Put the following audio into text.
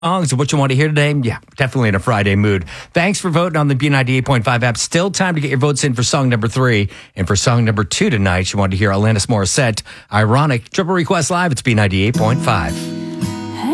songs of what you want to hear today. Yeah, definitely in a Friday mood. Thanks for voting on the B98.5 app. Still time to get your votes in for song number 3. And for song number 2 tonight, you want to hear Alanis Morissette, Ironic. Triple Request Live, it's B98.5.